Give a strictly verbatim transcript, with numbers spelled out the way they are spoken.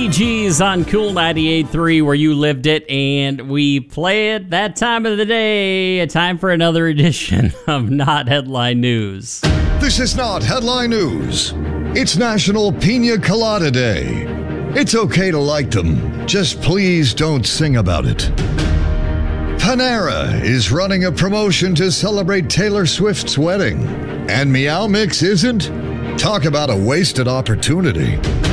Bee Gees on Cool ninety-eight point three, where you lived it, and we play it that time of the day. A time for another edition of Not Headline News. This is not headline news. It's National Pina Colada Day. It's okay to like them, just please don't sing about it. Panera is running a promotion to celebrate Taylor Swift's wedding, and Meow Mix isn't? Talk about a wasted opportunity.